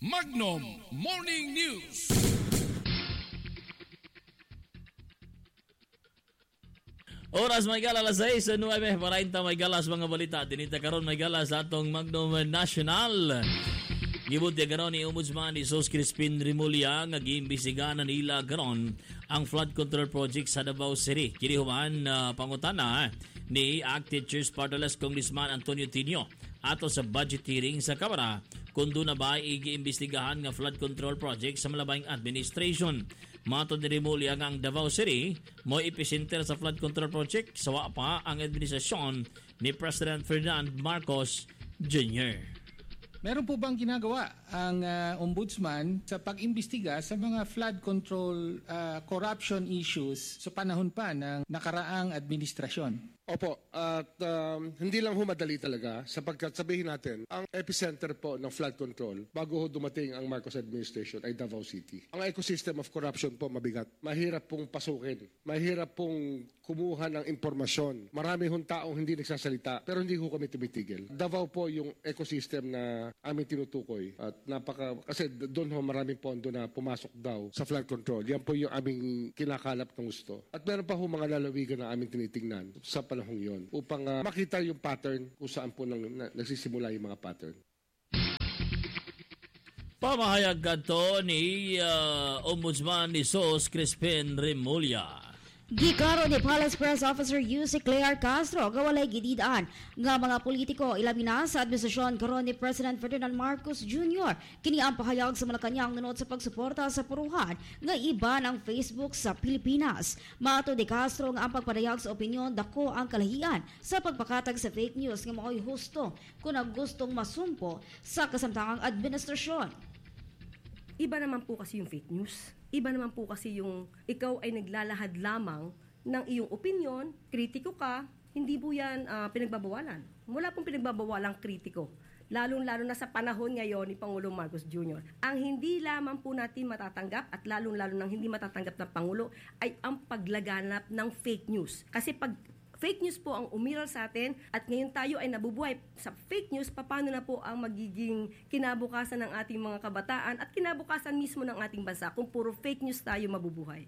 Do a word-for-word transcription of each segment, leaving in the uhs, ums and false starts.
Magnum Morning News. Oras may gala alas sais, nueve, forty may galas mga balita. Dinita karon may galas atong Magnum National. Gibuti karon ni Ombudsman ni Sos Crispin Rimulya nga giimbestigahan nila karon ang flood control project sa Davao City. Kini human uh, pangutana ni Active Church Party Congressman Antonio Tinio ato sa budget hearing sa Kamara kung doon na ba i-iimbestigahan nga flood control project sa malabang administration. Matod ni Rimulya nga ang Davao City mo epicenter sa flood control project sawa pa ang administrasyon ni President Ferdinand Marcos Junior Meron po bang ginagawa ang uh, ombudsman sa pag-imbestiga sa mga flood control uh, corruption issues sa panahon pa ng nakaraang administrasyon? Opo, at um, hindi lang humadali talaga sapagkat sabihin natin, ang epicenter po ng flood control bago ho dumating ang Marcos administration ay Davao City. Ang ecosystem of corruption po mabigat. Mahirap pong pasukin. Mahirap pong kumuha ng impormasyon. Marami hong taong hindi nagsasalita pero hindi ho kami tumitigil. Davao po yung ecosystem na aming tinutukoy at napaka, kasi doon ho maraming pondo na pumasok daw sa flood control. Yan po yung aming kinakalap ng gusto. At meron pa ho mga lalawigan na aming tinitingnan sa panahong yon upang uh, makita yung pattern kung saan po nang, na, nagsisimula yung mga pattern. Pamahayag kadto ni uh, Ombudsman ni Sos Crispin Rimulya. Gikaro ni Palace Press Officer Yusek Claire Castro gawalay gididaan nga mga politiko ilabi na sa administrasyon karon ni President Ferdinand Marcos Junior Kini ang pahayag sa Malacañang nunod sa pagsuporta sa puruhan nga iba ng Facebook sa Pilipinas. Mato de Castro nga ang pagpadayag sa opinyon dako ang kalahian sa pagpakatag sa fake news nga mao'y husto kung gustong masumpo sa kasamtangang administrasyon. Iba naman po kasi yung fake news. Iba naman po kasi yung ikaw ay naglalahad lamang ng iyong opinyon, kritiko ka, hindi po yan uh, pinagbabawalan. Wala pong pinagbabawalang kritiko. Lalong-lalo na sa panahon ngayon ni Pangulong Marcos Junior Ang hindi lamang po natin matatanggap at lalong-lalo nang hindi matatanggap ng Pangulo ay ang paglaganap ng fake news. Kasi pag fake news po ang umiral sa atin at ngayon tayo ay nabubuhay sa fake news, paano na po ang magiging kinabukasan ng ating mga kabataan at kinabukasan mismo ng ating bansa kung puro fake news tayo mabubuhay.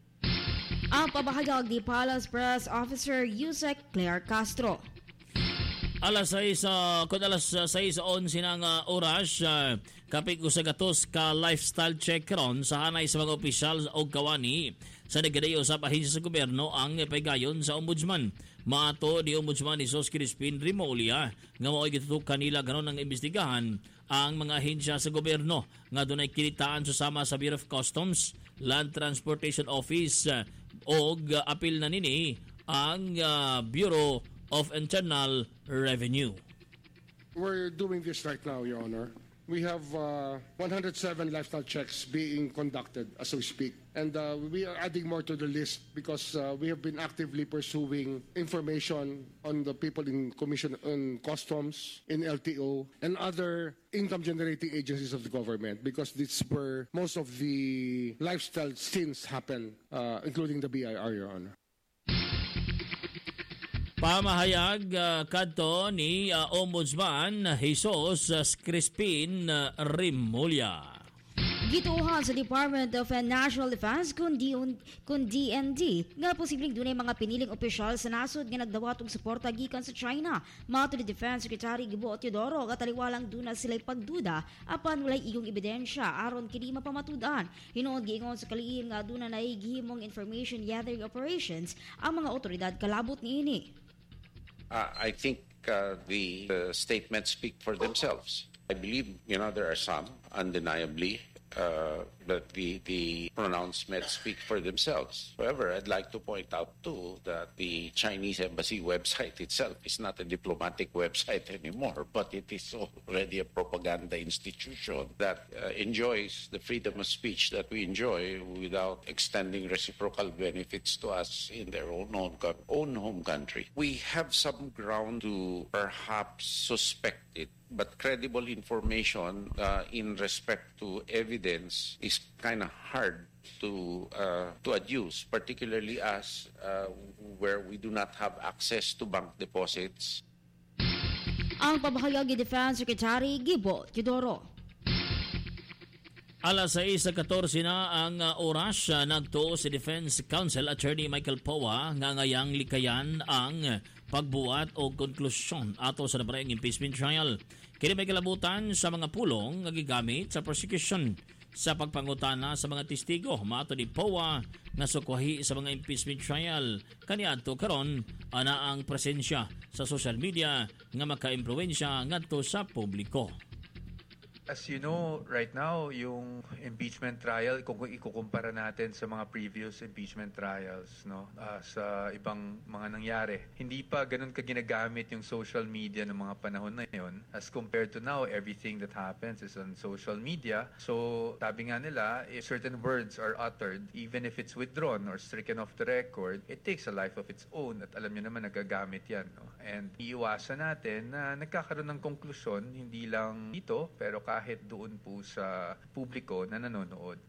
Ang pabahagag ni Palace Press Officer Yusek Claire Castro. Alas sais, uh, kung alas sais onse ng uh, oras, uh, kapit ko sa gatos ka lifestyle check ron sa hanay sa mga opisyal o kawani sa nagadayo sa ahensya sa gobyerno ang paygayon sa ombudsman. Maato di ombudsman ni Sos Crispin Rimulya nga mao'y gitutok kanila ganon ang imbestigahan ang mga ahensya sa gobyerno nga dunay kinitaan susama sa Bureau of Customs, Land Transportation Office uh, o uh, apil na nini ang uh, Bureau of Internal Revenue. We're doing this right now, Your Honor. We have uh, one hundred seven lifestyle checks being conducted as we speak. And uh, we are adding more to the list because uh, we have been actively pursuing information on the people in Commission on Customs, in L T O, and other income-generating agencies of the government because this is where most of the lifestyle sins happen, uh, including the B I R, Your Honor. Pamahayag uh, kadto ni uh, Ombudsman Jesus uh, Crispin uh, Rimulya. Gituhan sa Department of National Defense kun D N D nga posibleng dunay mga piniling opisyal sa nasod nga nagdawat og suporta gikan sa China. Mato ni Defense Secretary Gibo Teodoro nga taliwalang duna sila'y pagduda apan walay igong ebidensya aron kini mapamatudan. Hinuod giingon sa kaliin nga duna nay gihimong information gathering operations ang mga otoridad kalabot niini. Uh, I think uh, the, the statements speak for themselves. I believe, you know, there are some, undeniably, uh, that the, the pronouncements speak for themselves. However, I'd like to point out, too, that the Chinese embassy website itself is not a diplomatic website anymore, but it is already a propaganda institution that uh, enjoys the freedom of speech that we enjoy without extending reciprocal benefits to us in their own, own, own home country. We have some ground to perhaps suspect it, but credible information uh, in respect to evidence is kind of hard to uh, to adduce, particularly as uh, where we do not have access to bank deposits. Ang pabahayag ni Defense Secretary Gibo Teodoro. Alas sais sa katorse na ang uh, oras uh, nagtuo si Defense Counsel Attorney Michael Powa nga ngayang likayan ang pagbuhat o konklusyon ato sa nabarayang impeachment trial. Kini may kalabutan sa mga pulong nga gigamit sa prosecution sa pagpangutana sa mga testigo. Maato ni Powa nga sukwahi sa mga impeachment trial kaniadto karon ana ang presensya sa social media nga maka-impluwensya ngadto sa publiko. As you know, right now, yung impeachment trial, kung ikukumpara natin sa mga previous impeachment trials, no, uh, sa ibang mga nangyari, hindi pa ganun ka ginagamit yung social media ng mga panahon na yun. As compared to now, everything that happens is on social media. So, sabi nga nila, if certain words are uttered, even if it's withdrawn or stricken off the record, it takes a life of its own. At alam nyo naman, nagagamit yan. No? And iiwasan natin na nagkakaroon ng konklusyon, hindi lang dito, pero kahit kahit doon po sa publiko na nanonood.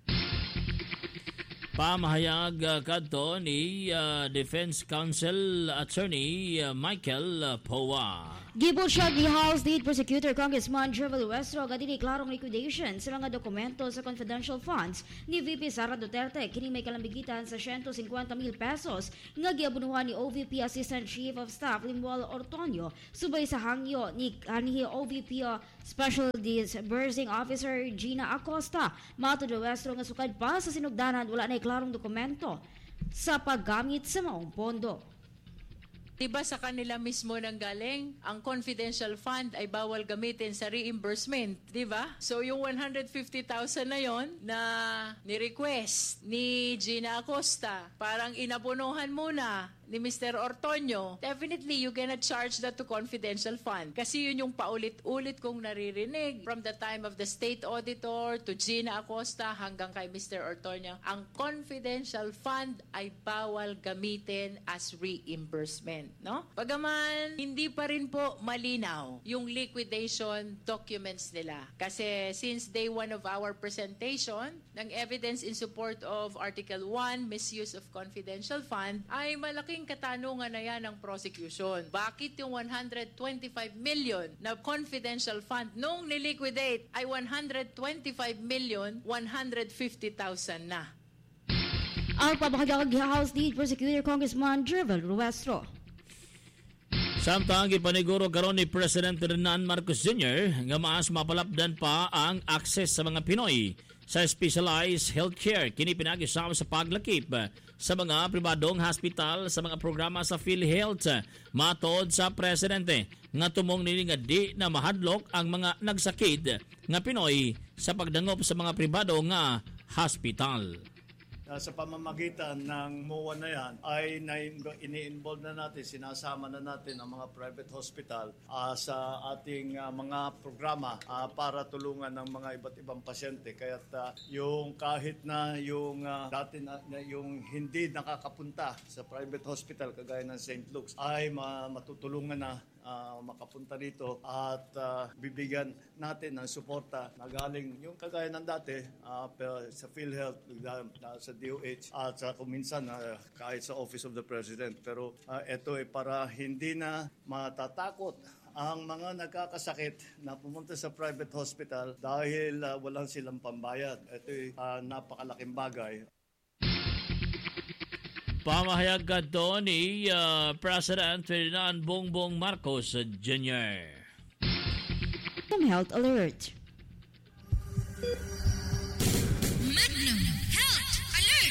Pamahayag uh, kadto ni uh, Defense Counsel Attorney uh, Michael uh, Powa. Gibol siya ni House State Prosecutor Congressman Jovel Westro nga dili klarong liquidation sa mga dokumento sa confidential funds ni V P Sara Duterte kini may kalambigitan sa one hundred fifty mil pesos nga giabunuhan ni O V P Assistant Chief of Staff Limuel Ortonio subay sa hangyo ni kanhi O V P uh, Special Disbursing Officer Gina Acosta. Mato de Westro nga sukad pa sa sinugdanan wala na klarong dokumento sa paggamit sa maong pondo. Diba sa kanila mismo nang galing, ang confidential fund ay bawal gamitin sa reimbursement, diba? So yung one hundred fifty thousand na yon na ni-request ni Gina Acosta, parang inabunuhan muna ni Mister Ortonio, definitely you cannot charge that to confidential fund. Kasi yun yung paulit-ulit kong naririnig from the time of the state auditor to Gina Acosta hanggang kay Mister Ortonio. Ang confidential fund ay bawal gamitin as reimbursement. No? Bagaman, hindi pa rin po malinaw yung liquidation documents nila. Kasi since day one of our presentation, ng evidence in support of Article one, misuse of confidential fund, ay malaking katanungan na yan ng prosecution. Bakit yung one hundred twenty-five million na confidential fund nung niliquidate ay one hundred twenty-five million one hundred fifty thousand na? Ang pabahagag House State Prosecutor Congressman Jovel Westro. Samtang ipaniguro karon ni President Ferdinand Marcos Junior nga maas mapalapdan pa ang access sa mga Pinoy sa specialized healthcare. Kini pinag-isama sa paglakip sa mga pribadong hospital sa mga programa sa PhilHealth. Matod sa Presidente nga tumong nini nga di na mahadlok ang mga nagsakit nga Pinoy sa pagdangop sa mga pribado nga hospital. Uh, sa pamamagitan ng M O A na yan ay ini-involve na natin, sinasama na natin ang mga private hospital uh, sa ating uh, mga programa uh, para tulungan ng mga iba't ibang pasyente. Kaya uh, yung kahit na yung uh, dati na, na yung hindi nakakapunta sa private hospital kagaya ng Saint Luke's ay ma- matutulungan na Uh, makapunta dito at uh, bibigyan natin ng suporta na galing yung kagaya ng dati uh, sa PhilHealth, uh, sa D O H at sa kuminsan uh, kahit sa Office of the President. Pero uh, ito ay para hindi na matatakot ang mga nagkakasakit na pumunta sa private hospital dahil uh, walang silang pambayad. Ito ay uh, napakalaking bagay. Pamahayag kadto ni uh, President Ferdinand Bongbong Marcos Junior Health Alert. Magnum Health Alert!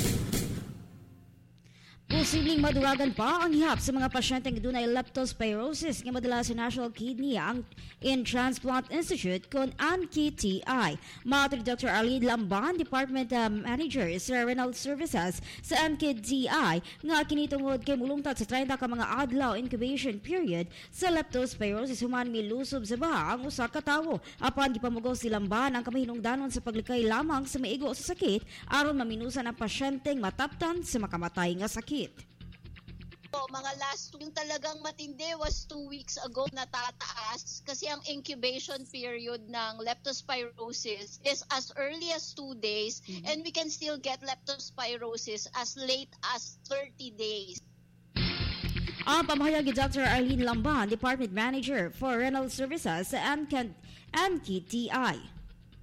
Posibleng maduragan pa ang hihap sa mga pasyenteng dunay leptospirosis nga madala sa National Kidney ang in Transplant Institute kon N K T I. Mater Doctor Arlene Lamban, Department uh, Manager sa Renal Services sa N K T I, nga kinitungod kay mulungtad sa thirty ka mga adlaw incubation period sa leptospirosis human milusob sa baha ang usa ka tawo. Apan gipamugaw si Lamban ang kamahinungdanon sa paglikay lamang sa maigo sa sakit aron maminusan ang pasyenteng mataptan sa makamatay nga sakit. Mga last yung talagang matindi was two weeks ago natataas kasi ang incubation period ng leptospirosis is as early as two days mm-hmm. and we can still get leptospirosis as late as thirty days. Ang pamahayag ni Doctor Arlene Lamban, Department Manager for Renal Services sa N K T I.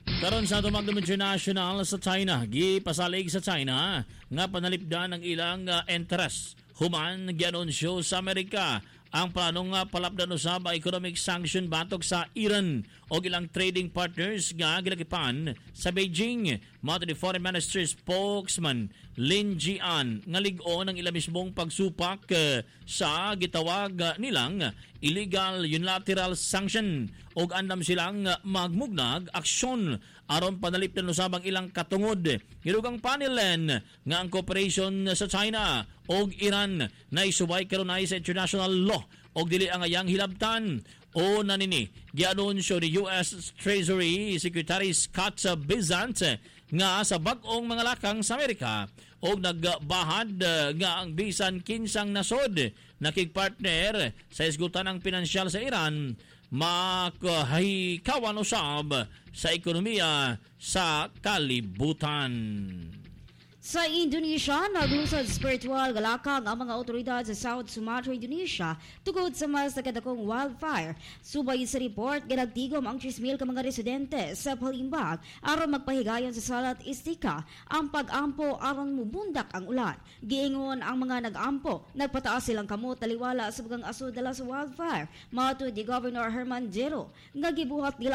Karon sa tumagdom international sa China, gipasalig sa China nga panalipdan ang ilang uh, interest. Human gianunsyo sa Amerika ang planong nga palapdan usab ang economic sanction batok sa Iran o ilang trading partners nga gilakipan sa Beijing. Mato ni Foreign Minister spokesman Lin Jian nga lig-on ang ilang mismong pagsupak uh, sa gitawag uh, nilang illegal unilateral sanction og andam silang uh, magmugnag aksyon aron panalipdan usab ang ilang katungod. Gidugang panilen nga ang cooperation sa China og Iran na isubay karon ay sa international law og dili ang ayang hilabtan. O nanini gianunsyo ni U S Treasury Secretary Scott Bessent nga sa bag-ong mga lakang sa Amerika og nagbahad nga ang bisan kinsang nasod nakigpartner sa isgutan ng pinansyal sa Iran makahikawan usab sa ekonomiya sa kalibutan. Sa Indonesia, naglusad spiritual galakang ang mga otoridad sa South Sumatra, Indonesia tungod sa mas nakadakong wildfire. Subay sa report, ginagtigom ang three mil ka mga residente sa Palimbag aron magpahigayon sa Salat Istika ang pag-ampo aron mubundak ang ulan. Giingon ang mga nag-ampo, nagpataas silang kamot taliwala sa bagang aso dala sa wildfire. Matud ni Governor Herman Jero, nga gibuhat nila